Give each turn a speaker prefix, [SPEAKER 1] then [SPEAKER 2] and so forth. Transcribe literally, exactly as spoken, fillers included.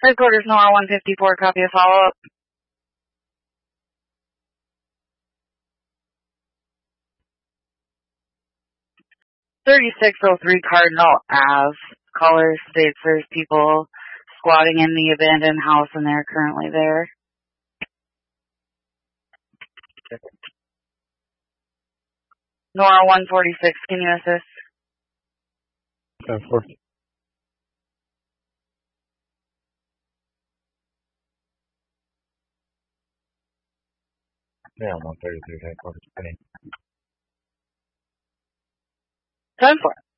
[SPEAKER 1] Headquarters, Nora one fifty-four, copy a follow-up. thirty-six oh three Cardinal Ave. Caller states there's people squatting in the abandoned house and they're currently there. Nora one forty-six, can you assist?
[SPEAKER 2] Of course. Yeah, one thirty-three headquarters.
[SPEAKER 1] Time for it.